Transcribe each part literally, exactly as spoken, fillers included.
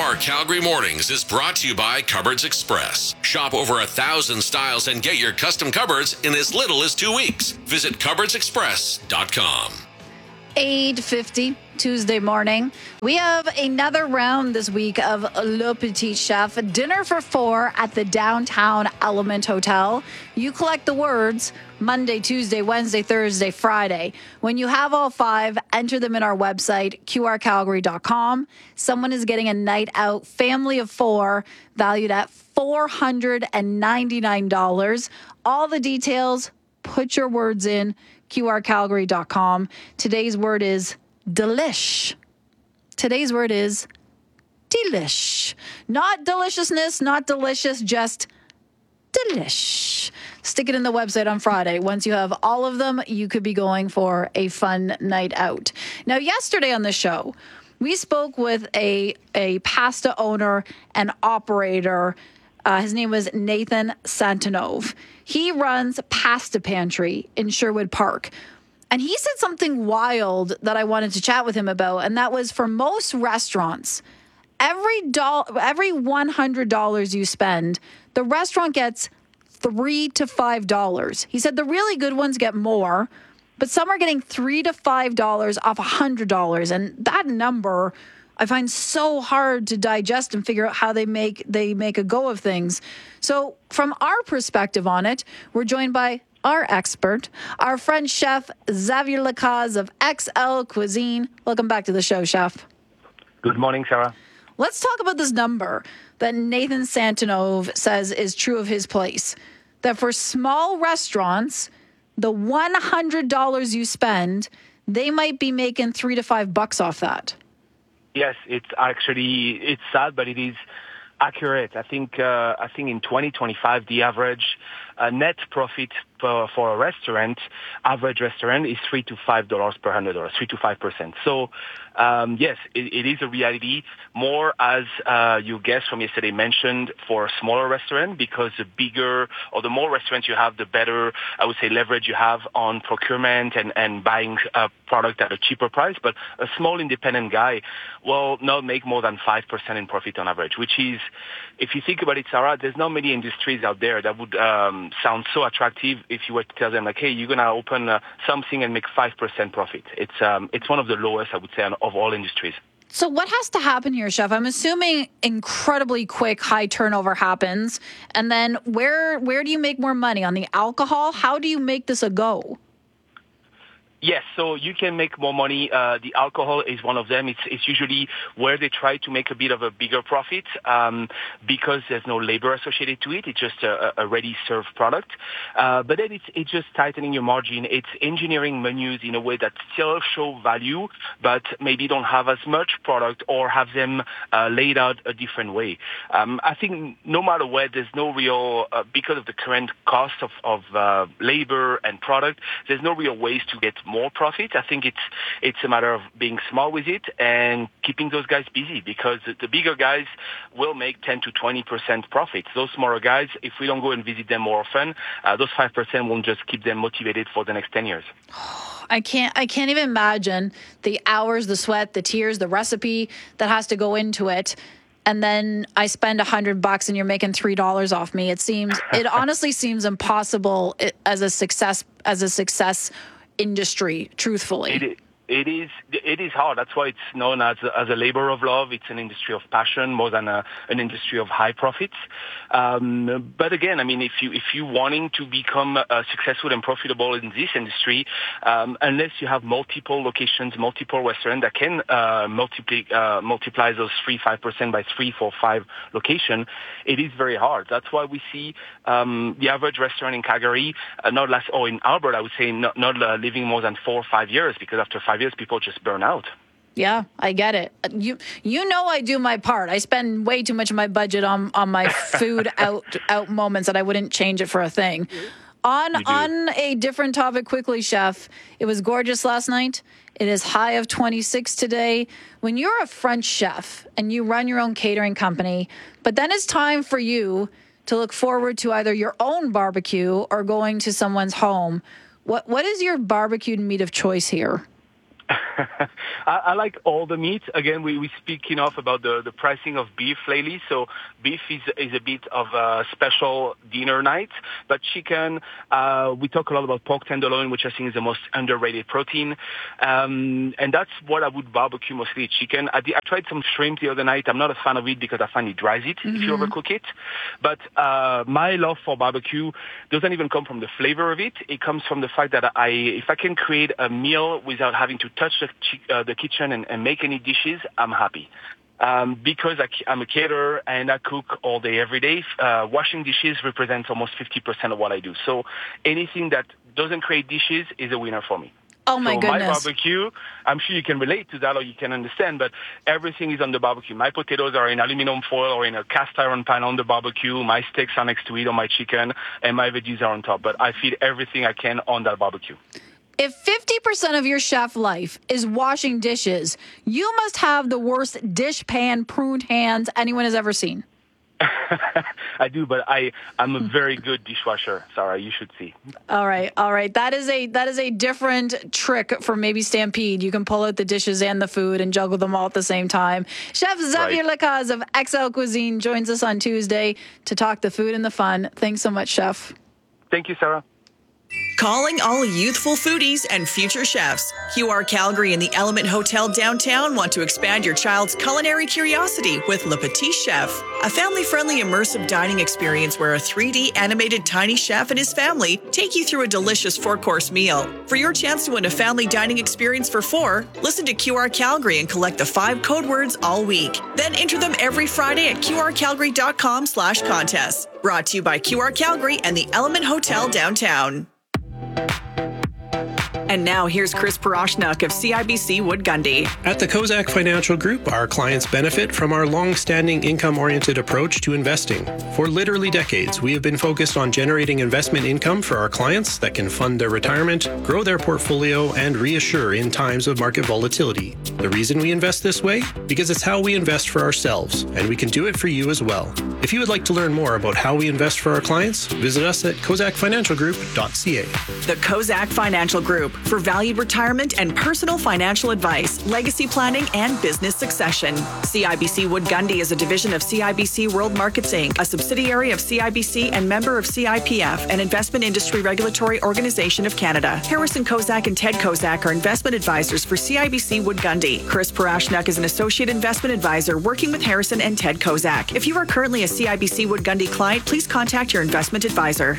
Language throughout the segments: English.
R Calgary Mornings is brought to you by Cupboards Express. Shop over a thousand styles and get your custom cupboards in as little as two weeks. Visit cupboards express dot com. eight fifty Tuesday morning. We have another round this week of Le Petit Chef, dinner for four at the downtown Element Hotel. You collect the words Monday, Tuesday, Wednesday, Thursday, Friday. When you have all five, enter them in our website, Q R calgary dot com. Someone is getting a night out, family of four, valued at four hundred ninety-nine dollars. All the details, put your words in, Q R calgary dot com. Today's word is delish. Today's word is delish. Not deliciousness, not delicious, just delish. Stick it in the website on Friday. Once you have all of them, you could be going for a fun night out. Now, yesterday on the show, we spoke with a, a pasta owner and operator. Uh, his name was Nathan Santanov. He runs Pasta Pantry in Sherwood Park. And he said something wild that I wanted to chat with him about, and that was for most restaurants, every doll, every one hundred dollars you spend, the restaurant gets three to five dollars. He said the really good ones get more, but some are getting three to five dollars off one hundred dollars, and that number I find so hard to digest and figure out how they make they make a go of things. So from our perspective on it, we're joined by our expert, our French chef, Xavier Lacaze of X L Cuisine. Welcome back to the show, Chef. Good morning, Sarah. Let's talk about this number that Nathan Santanov says is true of his place. That for small restaurants, the one hundred dollars you spend, they might be making three to five bucks off that. Yes, it's actually, it's sad, but it is accurate. I think uh, I think in twenty twenty-five, the average uh, net profit for, for a restaurant, average restaurant, is three to five dollars per hundred dollars, three to five percent. So um, yes, it, it is a reality. More as uh, your guest from yesterday mentioned, for a smaller restaurant, because the bigger or the more restaurants you have, the better, I would say, leverage you have on procurement and, and buying a product at a cheaper price. But a small independent guy will not make more than five percent in profit on average, which is, if you think about it, Sarah, there's not many industries out there that would um, sound so attractive if you were to tell them, like, hey, you're going to open uh, something and make five percent profit. It's um, it's one of the lowest, I would say, of all industries. So what has to happen here, Chef? I'm assuming incredibly quick, high turnover happens. And then where where do you make more money? On the alcohol? How do you make this a go? Yes, so you can make more money. Uh, the alcohol is one of them. It's, it's usually where they try to make a bit of a bigger profit um, because there's no labor associated to it. It's just a, a ready-served product. Uh, but then it's, it's just tightening your margin. It's engineering menus in a way that still show value, but maybe don't have as much product or have them uh, laid out a different way. Um, I think no matter where, there's no real, uh, because of the current cost of, of uh, labor and product, there's no real ways to get more profit. I think it's it's a matter of being smart with it and keeping those guys busy, because the bigger guys will make ten to twenty percent profits. Those smaller guys, if we don't go and visit them more often, uh, those five percent won't just keep them motivated for the next ten years. I can't I can't even imagine the hours, the sweat, the tears, the recipe that has to go into it. And then I spend a hundred bucks and you're making three dollars off me. It seems it honestly seems impossible as a success as a success industry, truthfully. It is. It is it is hard. That's why it's known as a, as a labor of love. It's an industry of passion more than a, an industry of high profits. Um, but again, I mean, if you if you wanting to become uh, successful and profitable in this industry, um, unless you have multiple locations, multiple restaurants that can uh, multiply uh, multiply those three five percent by three, four, five location, it is very hard. That's why we see um, the average restaurant in Calgary, uh, not less, or in Alberta, I would say, not, not uh, living more than four or five years, because after five years, people just burn out. Yeah, I get it. You you know I do my part. I spend way too much of my budget on, on my food out out moments that I wouldn't change it for a thing. On on a different topic quickly, Chef, it was gorgeous last night. It is high of twenty-six today. When you're a French chef and you run your own catering company, but then it's time for you to look forward to either your own barbecue or going to someone's home, what what is your barbecued meat of choice here? I, I like all the meat. Again, we, we speak enough about the, the pricing of beef lately. So beef is, is a bit of a special dinner night. But chicken, uh, we talk a lot about pork tenderloin, which I think is the most underrated protein. Um, and that's what I would barbecue mostly, chicken. I, did, I tried some shrimp the other night. I'm not a fan of it because I find it dries it mm-hmm. if you overcook it. But uh, my love for barbecue doesn't even come from the flavor of it. It comes from the fact that I, if I can create a meal without having to touch the, uh, the kitchen and, and make any dishes, I'm happy. Um, because I, I'm a caterer and I cook all day, every day, uh, washing dishes represents almost fifty percent of what I do. So anything that doesn't create dishes is a winner for me. Oh, my so goodness. My barbecue, I'm sure you can relate to that or you can understand, but everything is on the barbecue. My potatoes are in aluminum foil or in a cast iron pan on the barbecue. My steaks are next to it, or my chicken, and my veggies are on top. But I feed everything I can on that barbecue. If fifty percent of your chef life is washing dishes, you must have the worst dishpan pruned hands anyone has ever seen. I do, but I, I'm a very good dishwasher, Sarah. You should see. All right, all right. That is a that is a different trick for maybe Stampede. You can pull out the dishes and the food and juggle them all at the same time. Chef Xavier right. Lacaze of X L Cuisine joins us on Tuesday to talk the food and the fun. Thanks so much, Chef. Thank you, Sarah. Calling all youthful foodies and future chefs. Q R Calgary and the Element Hotel downtown want to expand your child's culinary curiosity with Le Petit Chef, a family-friendly immersive dining experience where a three D animated tiny chef and his family take you through a delicious four-course meal. For your chance to win a family dining experience for four, listen to Q R Calgary and collect the five code words all week. Then enter them every Friday at qrcalgary.com slash contest. Brought to you by Q R Calgary and the Element Hotel downtown. And now here's Chris Parashnak of C I B C Wood Gundy. At the Kozak Financial Group, our clients benefit from our long-standing income-oriented approach to investing. For literally decades, we have been focused on generating investment income for our clients that can fund their retirement, grow their portfolio, and reassure in times of market volatility. The reason we invest this way? Because it's how we invest for ourselves, and we can do it for you as well. If you would like to learn more about how we invest for our clients, visit us at kozak financial group dot c a. The Kozak Financial Group, for valued retirement and personal financial advice, legacy planning, and business succession. C I B C Wood Gundy is a division of C I B C World Markets Incorporated, a subsidiary of C I B C and member of C I P F, an investment industry regulatory organization of Canada. Harrison Kozak and Ted Kozak are investment advisors for C I B C Wood Gundy. Chris Parashnak is an associate investment advisor working with Harrison and Ted Kozak. If you are currently a C I B C Wood Gundy client, please contact your investment advisor.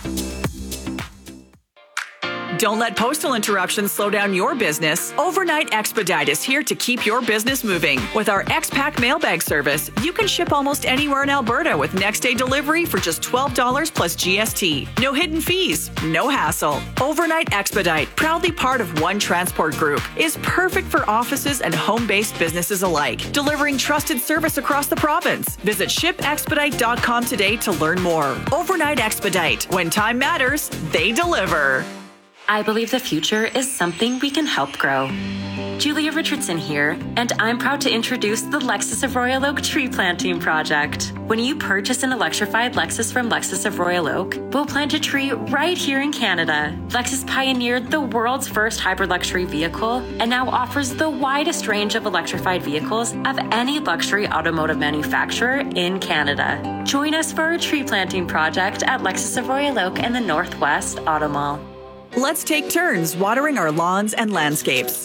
Don't let postal interruptions slow down your business. Overnight Expedite is here to keep your business moving. With our X-Pack mailbag service, you can ship almost anywhere in Alberta with next-day delivery for just twelve dollars plus G S T. No hidden fees, no hassle. Overnight Expedite, proudly part of One Transport Group, is perfect for offices and home-based businesses alike, delivering trusted service across the province. Visit ship expedite dot com today to learn more. Overnight Expedite. When time matters, they deliver. I believe the future is something we can help grow. Julia Richardson here, and I'm proud to introduce the Lexus of Royal Oak Tree Planting Project. When you purchase an electrified Lexus from Lexus of Royal Oak, we'll plant a tree right here in Canada. Lexus pioneered the world's first hybrid luxury vehicle and now offers the widest range of electrified vehicles of any luxury automotive manufacturer in Canada. Join us for our tree planting project at Lexus of Royal Oak and the Northwest Auto Mall. Let's take turns watering our lawns and landscapes.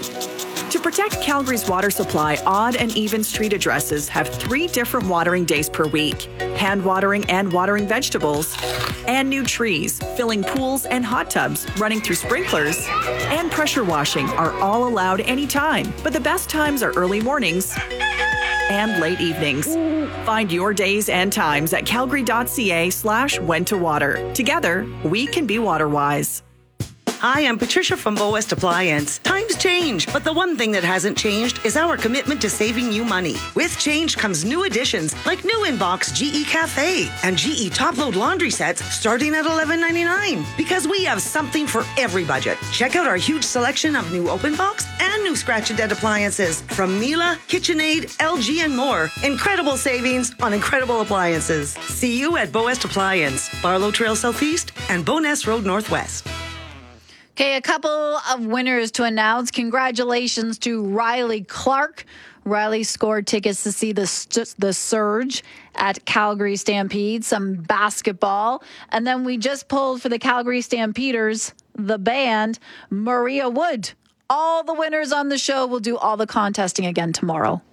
To protect Calgary's water supply, odd and even street addresses have three different watering days per week: hand watering and watering vegetables, and new trees, filling pools and hot tubs, running through sprinklers, and pressure washing are all allowed anytime. But the best times are early mornings and late evenings. Find your days and times at calgary.ca slash when to water. Together, we can be water wise. Hi, I'm Patricia from Bow West Appliance. Times change, but the one thing that hasn't changed is our commitment to saving you money. With change comes new additions like new inbox G E Cafe and G E Top Load laundry sets starting at eleven ninety-nine. Because we have something for every budget. Check out our huge selection of new open box and new scratch and dent appliances from Miele, KitchenAid, L G, and more. Incredible savings on incredible appliances. See you at Bow West Appliance, Barlow Trail Southeast and Bowness Road Northwest. Okay, a couple of winners to announce. Congratulations to Riley Clark. Riley scored tickets to see the the Surge at Calgary Stampede, some basketball. And then we just pulled for the Calgary Stampeders, the band, Maria Wood. All the winners on the show will do all the contesting again tomorrow.